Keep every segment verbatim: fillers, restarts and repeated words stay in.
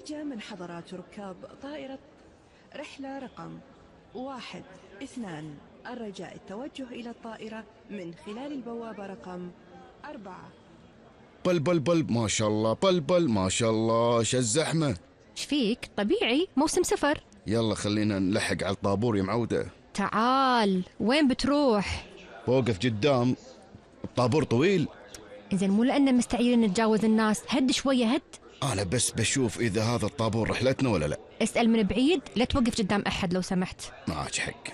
يرجى من حضرات ركاب طائرة رحلة رقم واحد اثنان الرجاء التوجه إلى الطائرة من خلال البوابة رقم أربعة. بل بل بل ما شاء الله، بل بل ما شاء الله، شو الزحمة؟ ايش فيك؟ طبيعي، موسم سفر. يلا خلينا نلحق على الطابور يا معودة. تعال، وين بتروح؟ وقف قدام، الطابور طويل. إذن مو لأننا مستعجلين نتجاوز الناس، هد شوية هد. أنا بس بشوف إذا هذا الطابور رحلتنا ولا لا. اسأل من بعيد، لا توقف قدام أحد لو سمحت. معاك حق.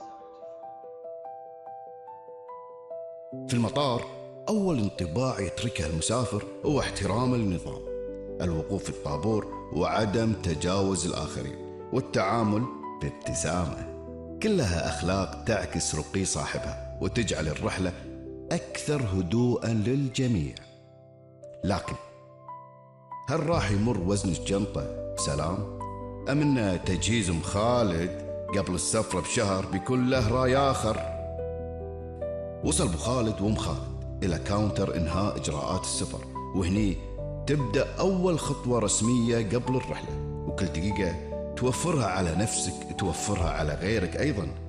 في المطار أول انطباع يتركه المسافر هو احترام النظام، الوقوف في الطابور وعدم تجاوز الآخرين، والتعامل بابتسامة، كلها أخلاق تعكس رقي صاحبها وتجعل الرحلة أكثر هدوءا للجميع. لكن هل راح يمر وزن الشنطة بسلام؟ أم إن تجهيز أم خالد قبل السفرة بشهر بيكون له راي آخر؟ وصل أبو خالد وأم خالد إلى كاونتر إنهاء إجراءات السفر، وهني تبدأ أول خطوة رسمية قبل الرحلة، وكل دقيقة توفرها على نفسك توفرها على غيرك أيضاً.